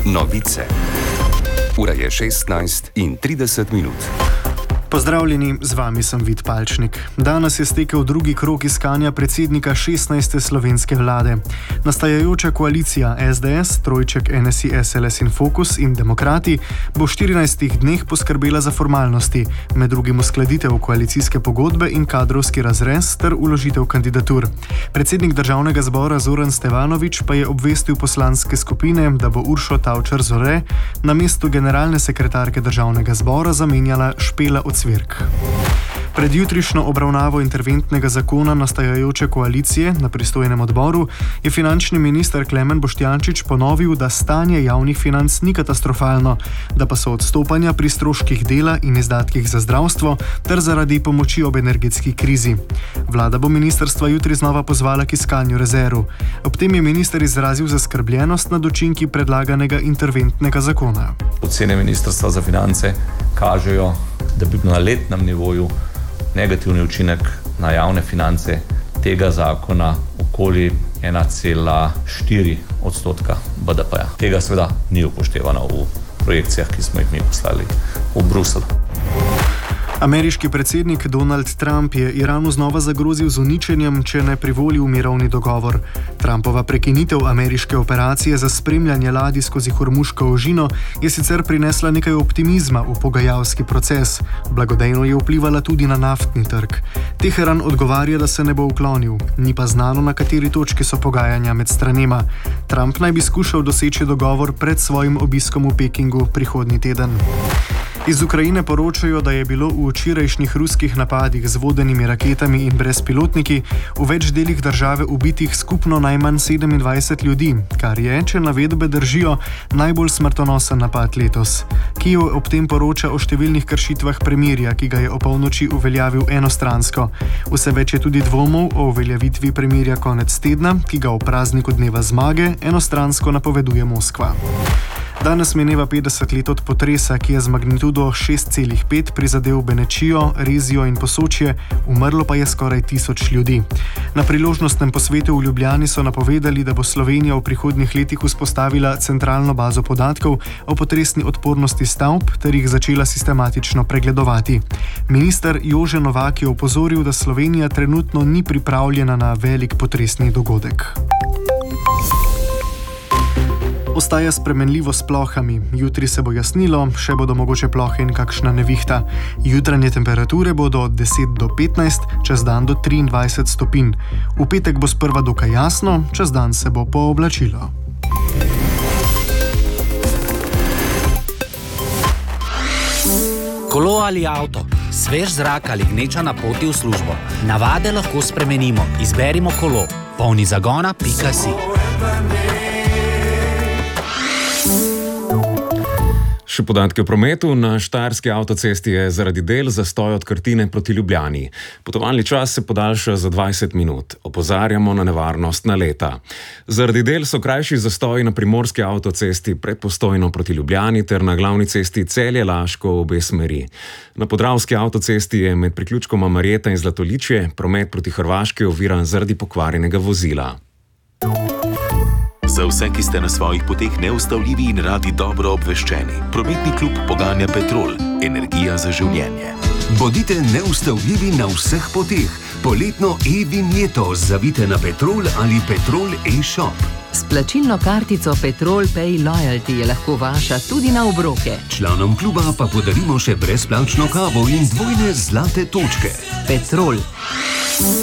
Novice. Ura je 16:30. Pozdravljeni, z vami sem Vid Palčnik. Danes je stekel drugi krog iskanja predsednika 16. slovenske vlade. Nastajajoča koalicija SDS, trojček NSI, SLS in Fokus in Demokrati bo v 14 dneh poskrbela za formalnosti, med drugim uskladitev koalicijske pogodbe in kadrovski razrez ter uložitev kandidatur. Predsednik državnega zbora Zoran Stevanović pa je obvestil poslanske skupine, da bo Uršo Tavčar Zore na mestu generalne sekretarke državnega zbora zamenjala Špela Ocvirk. Pred jutrišnjo obravnavo interventnega zakona nastajajoče koalicije na pristojnem odboru je finančni minister Klemen Boštjančič ponovil, da stanje javnih financ ni katastrofalno, da pa so odstopanja pri stroških dela in izdatkih za zdravstvo ter zaradi pomoči ob energetski krizi. Vlada bo ministrstva jutri znova pozvala k iskanju rezerv. Ob tem je minister izrazil zaskrbljenost nad učinki predlaganega interventnega zakona. Ocene ministrstva za finance kažejo, da bi bil na letnem nivoju negativni učinek na javne finance tega zakona okoli 1,4% BDP-ja. Tega seveda ni upoštevano v projekcijah, ki smo jih mi poslali v Bruselj. Ameriški predsednik Donald Trump je Iranu znova zagrozil z uničenjem, če ne privoli v mirovni dogovor. Trumpova prekinitev ameriške operacije za spremljanje ladij skozi Hormuško ožino je sicer prinesla nekaj optimizma v pogajalski proces. Blagodejno je vplivala tudi na naftni trg. Teheran odgovarja, da se ne bo uklonil. Ni pa znano, na kateri točki so pogajanja med stranema. Trump naj bi skušal doseči dogovor pred svojim obiskom v Pekingu prihodnji teden. Iz Ukrajine poročajo, da je bilo v včerajšnjih ruskih napadih z vodenimi raketami in brezpilotniki v več delih države ubitih skupno najmanj 27 ljudi, kar je, če navedbe držijo, najbolj smrtonosen napad letos. Kijev ob tem poroča o številnih kršitvah premirja, ki ga je opolnoči uveljavil enostransko. Vse več je tudi dvomov o uveljavitvi premirja konec tedna, ki ga v prazniku dneva zmage enostransko napoveduje Moskva. Danes mineva 50 let od potresa, ki je z magnitudo 6,5 prizadel Benečijo, Rezijo in Posočje, umrlo pa je skoraj 1000 ljudi. Na priložnostnem posvetu v Ljubljani so napovedali, da bo Slovenija v prihodnjih letih vzpostavila centralno bazo podatkov o potresni odpornosti stavb ter jih začela sistematično pregledovati. Minister Jože Novak je opozoril, da Slovenija trenutno ni pripravljena na velik potresni dogodek. Ostaja spremenljivo s plohami. Jutri se bo jasnilo, še bodo mogoče plohe in kakšna nevihta. Jutranje temperature bodo od 10 do 15, čez dan do 23 stopinj. V petek bo sprva dokaj jasno, čez dan se bo pooblačilo. Kolo ali avto, svež zrak ali gneča na poti v službo. Navade lahko spremenimo. Izberimo kolo. polnizagona.si. Še podatke o prometu. Na Štajerski avtocesti je zaradi del zastoj od Krtine proti Ljubljani. Potovalni čas se podaljša za 20 minut. Opozarjamo na nevarnost naleta. Zaradi del so krajši zastoji na Primorski avtocesti pred Postojno proti Ljubljani ter na glavni cesti Celje-Laško v obe smeri. Na Podravski avtocesti je med priključkoma Marjeta in Zlatoličje promet proti Hrvaški oviran zaradi pokvarjenega vozila. Za vse, ki ste na svojih poteh neustavljivi in radi dobro obveščeni. Prometni klub poganja Petrol. Energija za življenje. Bodite neustavljivi na vseh poteh. Poletno e-vinjeto zavite na Petrol ali Petrol e-shop. S plačilno kartico Petrol Pay Loyalty je lahko vaša tudi na obroke. Članom kluba pa podarimo še brezplačno kavo in dvojne zlate točke. Petrol.